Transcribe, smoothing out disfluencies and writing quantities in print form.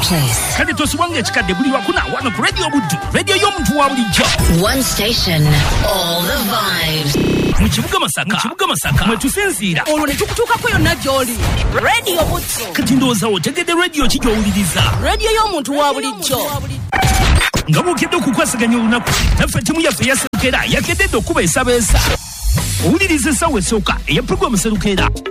place. Kale tosubwange chikadde buli wakuna wano ku Radio Buddu, radio y'omuntu wa bulijjo. One station, all the vibes. Mu kibuga Masaka mwe tusinziira olwo ne tukutuukako yonna gy'oli. Radio Buddu. Kati ndowooza otegedde radio ki gy'owuliriza? Radio y'omuntu wa bulijjo. Nga bw'okedde okukwasaganya olunaku naffe ttiimu yaffe eya Serukera yakedde okuba esabeesa. Owuliriza essaawa esooka eya pulogulaamu Serukera